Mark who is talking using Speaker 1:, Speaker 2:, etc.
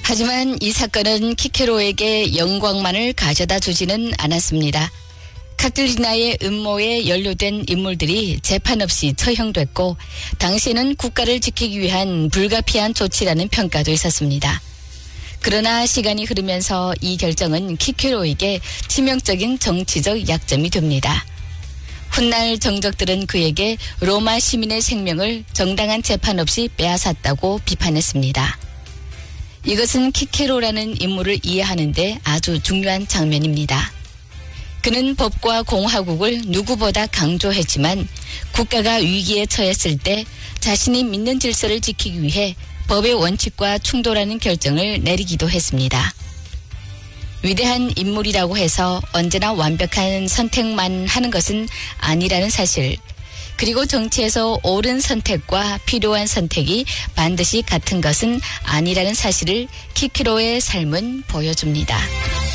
Speaker 1: 하지만 이 사건은 키케로에게 영광만을 가져다 주지는 않았습니다. 카틀리나의 음모에 연루된 인물들이 재판 없이 처형됐고 당시에는 국가를 지키기 위한 불가피한 조치라는 평가도 있었습니다. 그러나 시간이 흐르면서 이 결정은 키케로에게 치명적인 정치적 약점이 됩니다. 훗날 정적들은 그에게 로마 시민의 생명을 정당한 재판 없이 빼앗았다고 비판했습니다. 이것은 키케로라는 인물을 이해하는데 아주 중요한 장면입니다. 그는 법과 공화국을 누구보다 강조했지만 국가가 위기에 처했을 때 자신이 믿는 질서를 지키기 위해 법의 원칙과 충돌하는 결정을 내리기도 했습니다. 위대한 인물이라고 해서 언제나 완벽한 선택만 하는 것은 아니라는 사실, 그리고 정치에서 옳은 선택과 필요한 선택이 반드시 같은 것은 아니라는 사실을 키케로의 삶은 보여줍니다.